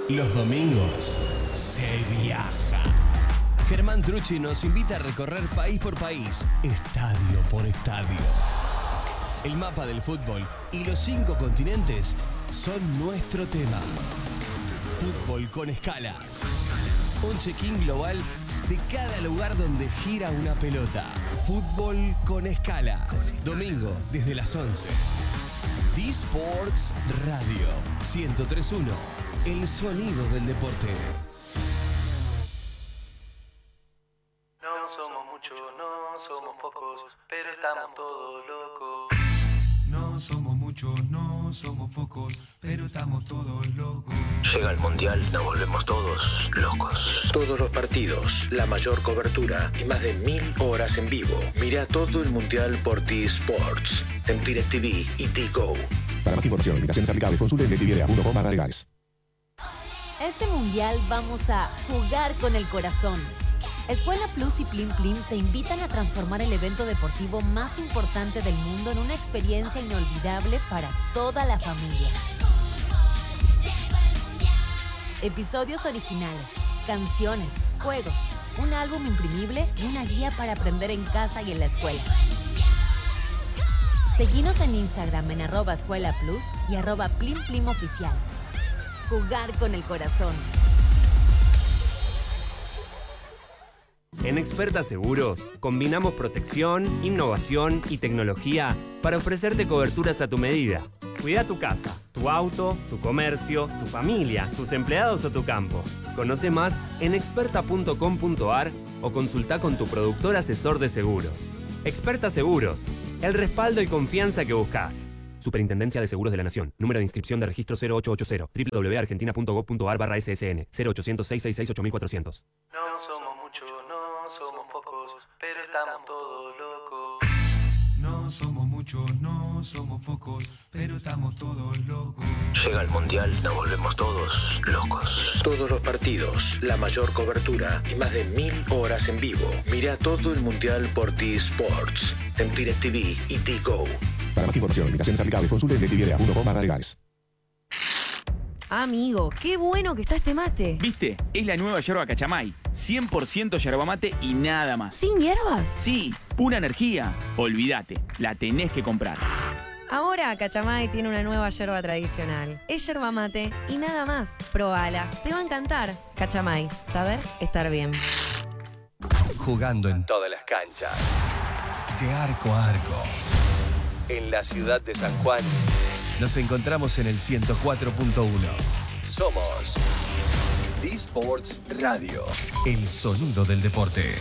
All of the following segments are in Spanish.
Los domingos se viaja. Germán Trucci nos invita a recorrer país por país, estadio por estadio. El mapa del fútbol y los 5 continentes son nuestro tema. Fútbol con escala. Un check-in global de cada lugar donde gira una pelota. Fútbol con escala. Domingo desde las 11. D-Sports Radio 103.1. El sonido del deporte. No somos muchos, no somos pocos, pero estamos todos locos. No somos muchos, no somos pocos, pero estamos todos locos. Llega el Mundial, nos volvemos todos locos. Todos los partidos, la mayor cobertura y más de 1000 horas en vivo. Mira todo el Mundial por T-Sports, en DirecTV y T-Go. Para más información, limitaciones aplicables, consulte DirecTV.com/legales. Este mundial vamos a jugar con el corazón. Escuela Plus y Plim Plim te invitan a transformar el evento deportivo más importante del mundo en una experiencia inolvidable para toda la familia. Episodios originales, canciones, juegos, un álbum imprimible y una guía para aprender en casa y en la escuela. Seguinos en Instagram en @escuelaplus y @plimplimoficial. Jugar con el corazón. En Experta Seguros, combinamos protección, innovación y tecnología para ofrecerte coberturas a tu medida. Cuida tu casa, tu auto, tu comercio, tu familia, tus empleados o tu campo. Conoce más en experta.com.ar o consulta con tu productor asesor de seguros. Experta Seguros, el respaldo y confianza que buscas. Superintendencia de Seguros de la Nación. Número de inscripción de registro 0880. www.argentina.gov.ar/ssn 0800 666 8400. No somos muchos, no somos pocos, pero estamos todos locos. No somos muchos, no somos pocos, pero estamos todos locos. Llega el Mundial, nos volvemos todos locos. Todos los partidos, la mayor cobertura y más de 1000 horas en vivo. Mira todo el Mundial por T-Sports, en DirecTV y T-Go. Para más información, limitaciones aplicables, consulte DirecTV.com/legales. Amigo, qué bueno que está este mate. ¿Viste? Es la nueva yerba Cachamay. 100% yerba mate y nada más. ¿Sin hierbas? Sí, pura energía. Olvídate, la tenés que comprar. Ahora Cachamay tiene una nueva yerba tradicional. Es yerba mate y nada más. Probala, te va a encantar. Cachamay, saber estar bien. Jugando en todas las canchas. De arco a arco. En la ciudad de San Juan, nos encontramos en el 104.1. Somos D-Sports Radio, el sonido del deporte.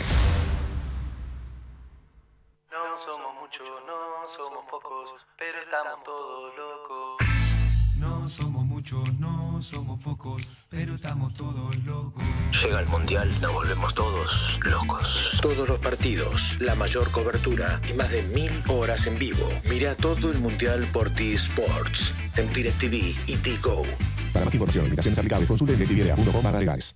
No somos muchos, no somos pocos, pero estamos todos locos. No somos muchos, no somos pocos, pero estamos todos locos. Llega el Mundial, nos volvemos todos locos. Todos los partidos, la mayor cobertura y más de 1000 horas en vivo. Mira todo el Mundial por T-Sports, en DirecTV y T-Go. Para más información, limitaciones aplicables, consulte DirecTV.com/legales.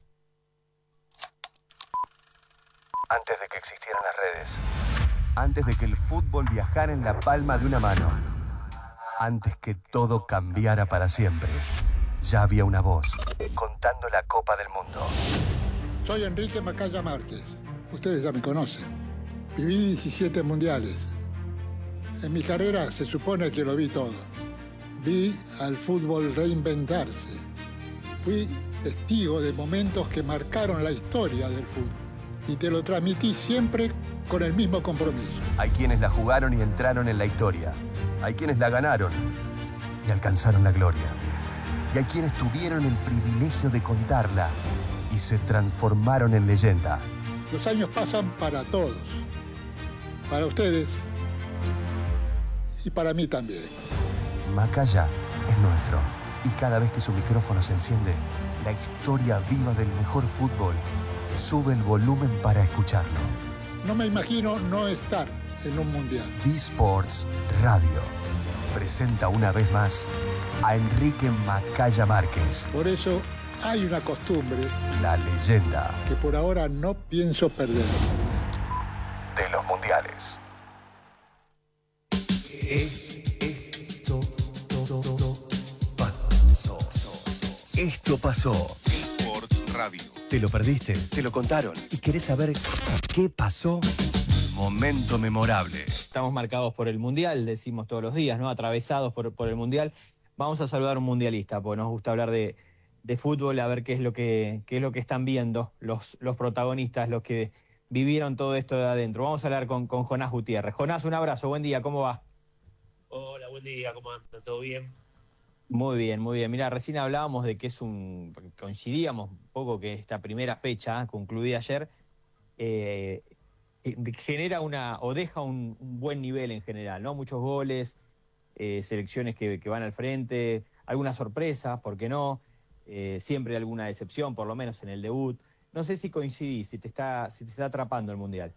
Antes de que existieran las redes. Antes de que el fútbol viajara en la palma de una mano. Antes que todo cambiara para siempre. Ya había una voz contando la Copa del Mundo. Soy Enrique Macaya Márquez. Ustedes ya me conocen. Viví 17 mundiales. En mi carrera se supone que lo vi todo. Vi al fútbol reinventarse. Fui testigo de momentos que marcaron la historia del fútbol. Y te lo transmití siempre con el mismo compromiso. Hay quienes la jugaron y entraron en la historia. Hay quienes la ganaron y alcanzaron la gloria. Y hay quienes tuvieron el privilegio de contarla y se transformaron en leyenda. Los años pasan para todos. Para ustedes y para mí también. Macaya es nuestro. Y cada vez que su micrófono se enciende, la historia viva del mejor fútbol sube el volumen para escucharlo. No me imagino no estar en un mundial. D-Sports Radio presenta una vez más a Enrique Macaya Márquez. Por eso hay una costumbre, la leyenda, que por ahora no pienso perder. De los mundiales. Esto pasó. Sports Radio. ¿Te lo perdiste? ¿Te lo contaron? ¿Y querés saber qué pasó? Momento memorable. Estamos marcados por el Mundial, decimos todos los días, ¿no? Atravesados por el Mundial. Vamos a saludar a un mundialista, porque nos gusta hablar de fútbol, a ver qué es lo que están viendo los protagonistas, los que vivieron todo esto de adentro. Vamos a hablar con Jonás Gutiérrez. Jonás, un abrazo, buen día, ¿cómo va? Hola, buen día, ¿cómo andan? ¿Todo bien? Muy bien, muy bien. Mira, recién hablábamos de que coincidíamos un poco que esta primera fecha, concluida ayer, genera o deja un buen nivel en general, ¿no? Muchos goles, selecciones que van al frente, algunas sorpresas, ¿por qué no? Siempre alguna decepción, por lo menos en el debut. No sé si coincidís, si te está atrapando el Mundial.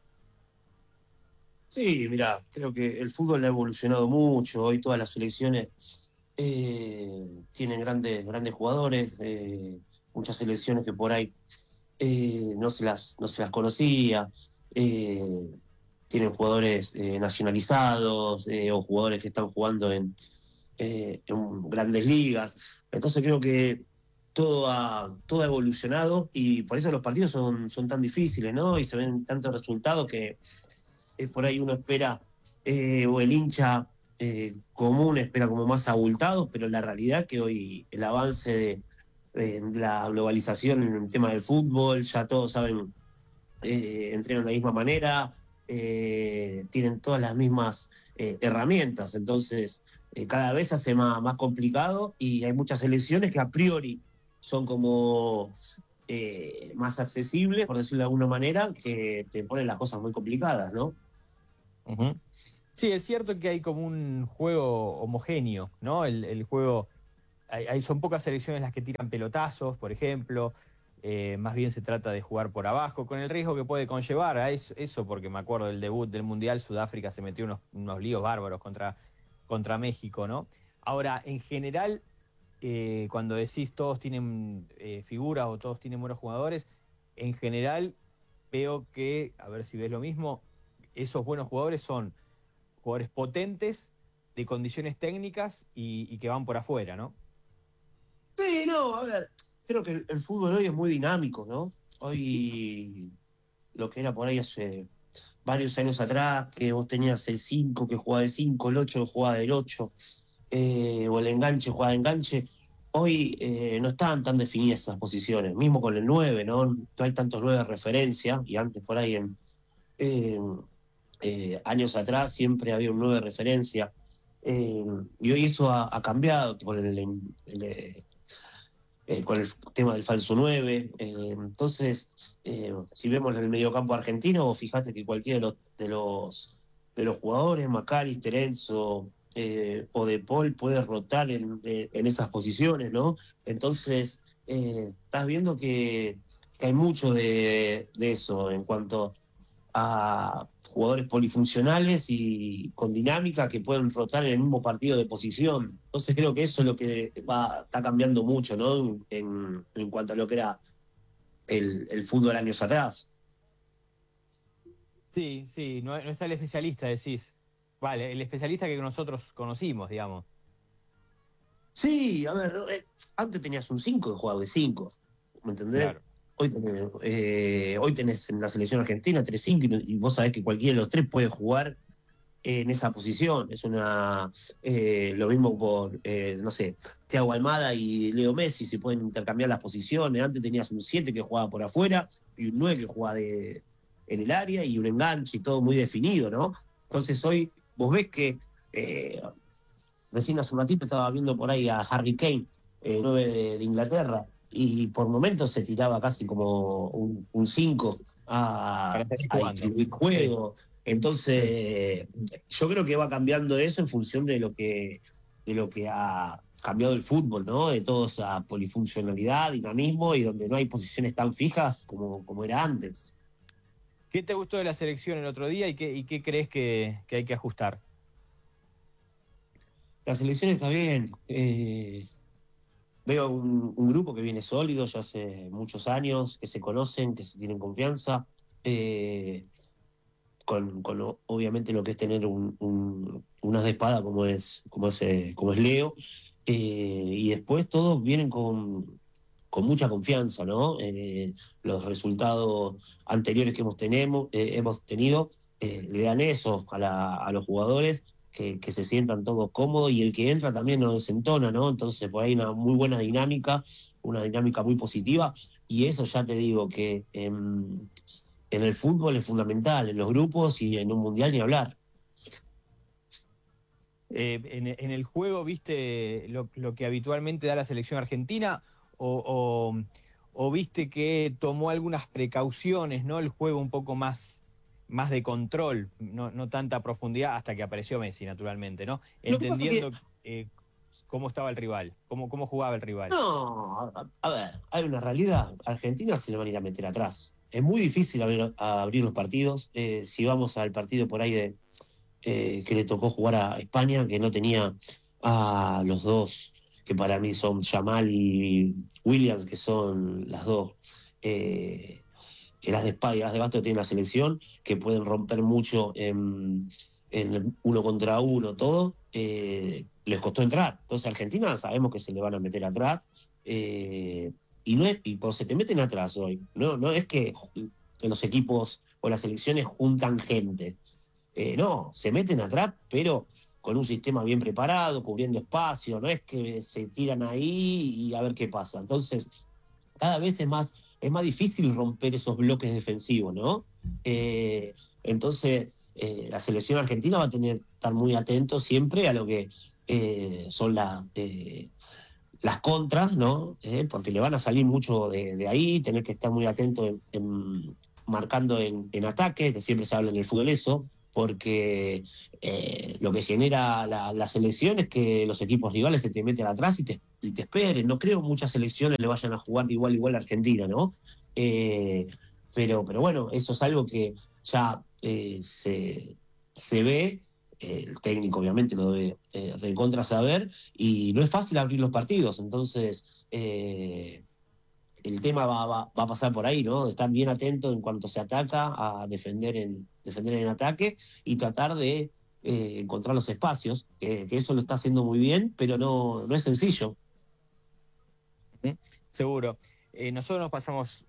Sí, mira, creo que el fútbol ha evolucionado mucho. Hoy todas las selecciones tienen grandes jugadores, muchas selecciones que por ahí no se las conocía, tienen jugadores nacionalizados o jugadores que están jugando en grandes ligas. Entonces creo que todo ha evolucionado y por eso los partidos son tan difíciles, ¿no? Y se ven tantos resultados que por ahí uno espera, o el hincha común espera como más abultados, pero la realidad es que hoy el avance de la globalización en el tema del fútbol, ya todos saben, entrenan de la misma manera, tienen todas las mismas herramientas, entonces cada vez se hace más complicado y hay muchas selecciones que a priori son como más accesibles, por decirlo de alguna manera, que te ponen las cosas muy complicadas, ¿no? Uh-huh. Sí, es cierto que hay como un juego homogéneo, ¿no? El juego, son pocas selecciones las que tiran pelotazos, por ejemplo, más bien se trata de jugar por abajo, con el riesgo que puede conllevar a eso, porque me acuerdo del debut del Mundial, Sudáfrica se metió unos líos bárbaros contra México, ¿no? Ahora, en general, cuando decís todos tienen figuras o todos tienen buenos jugadores, en general veo que, a ver si ves lo mismo, esos buenos jugadores son jugadores potentes, de condiciones técnicas y que van por afuera, ¿no? Sí, no, a ver, creo que el fútbol hoy es muy dinámico, ¿no? Hoy lo que era por ahí hace varios años atrás, que vos tenías el 5 que jugaba de 5, el 8 que jugaba del 8, o el enganche jugaba de enganche. Hoy no estaban tan definidas esas posiciones, mismo con el 9, ¿no? No hay tantos 9 de referencia, y antes por ahí años atrás siempre había un 9 de referencia, y hoy eso ha cambiado con el tema del falso 9. Entonces, si vemos en el mediocampo argentino, fíjate que cualquiera de los jugadores, McAllister, Enzo o De Paul, puede rotar en esas posiciones, ¿no? Entonces, estás viendo que hay mucho de eso en cuanto a jugadores polifuncionales y con dinámica que pueden rotar en el mismo partido de posición. Entonces creo que eso es lo que está cambiando mucho, ¿no? En cuanto a lo que era el fútbol años atrás. Sí, no está el especialista, decís. Vale, el especialista que nosotros conocimos, digamos. Sí, a ver, antes tenías un 5 que jugaba de 5, ¿me entendés? Claro. Hoy tenés en la selección argentina 3-5 y vos sabés que cualquiera de los 3 puede jugar en esa posición. Es lo mismo por, no sé, Thiago Almada y Leo Messi, se pueden intercambiar las posiciones. Antes tenías un 7 que jugaba por afuera y un 9 que jugaba en el área y un enganche y todo muy definido, ¿no? Entonces hoy vos ves que recién hace un ratito estaba viendo por ahí a Harry Kane, 9 de Inglaterra, y por momentos se tiraba casi como un 5 a distribuir juego. Entonces, yo creo que va cambiando eso en función de lo que ha cambiado el fútbol, ¿no? De toda esa polifuncionalidad, dinamismo, y donde no hay posiciones tan fijas como era antes. ¿Qué te gustó de la selección el otro día y qué crees que hay que ajustar? La selección está bien. Veo un grupo que viene sólido ya hace muchos años, que se conocen, que se tienen confianza, con obviamente lo que es tener un as de espada como es Leo, y después todos vienen con con mucha confianza, ¿no? Los resultados anteriores que hemos tenido le dan eso a los jugadores, que se sientan todos cómodos, y el que entra también nos desentona, ¿no? Entonces por ahí una muy buena dinámica, una dinámica muy positiva, y eso ya te digo que en el fútbol es fundamental, en los grupos y en un mundial ni hablar. En el juego, ¿viste lo que habitualmente da la selección argentina? ¿O viste que tomó algunas precauciones, ¿no? El juego un poco más de control, no tanta profundidad, hasta que apareció Messi, naturalmente, ¿no? Entendiendo cómo estaba el rival, cómo jugaba el rival. No, a ver, hay una realidad. A Argentina se le van a ir a meter atrás. Es muy difícil abrir los partidos. Si vamos al partido por ahí que le tocó jugar a España, que no tenía a los dos, que para mí son Yamal y Williams, que son las dos las de espada y las de basto que tiene la selección, que pueden romper mucho en el uno contra uno, todo, les costó entrar. Entonces a Argentina sabemos que se le van a meter atrás, y cuando se te meten atrás hoy, no es que los equipos o las selecciones juntan gente, no, se meten atrás, pero con un sistema bien preparado, cubriendo espacio, no es que se tiran ahí y a ver qué pasa. Entonces, cada vez es más difícil romper esos bloques defensivos, ¿no? Entonces, la selección argentina va a tener que estar muy atento siempre a lo que son las contras, ¿no? Porque le van a salir mucho de ahí, tener que estar muy atento marcando en ataque, que siempre se habla en el fútbol eso, porque lo que genera la selección es que los equipos rivales se te meten atrás y te esperen. No creo que muchas selecciones le vayan a jugar de igual a Argentina, ¿no? Pero bueno, eso es algo que ya se ve, el técnico obviamente lo debe recontra saber, y no es fácil abrir los partidos. Entonces el tema va a pasar por ahí, ¿no? Estar bien atento en cuanto se ataca, a defender en ataque, y tratar de encontrar los espacios, que eso lo está haciendo muy bien, pero no es sencillo. Seguro. Nosotros nos pasamos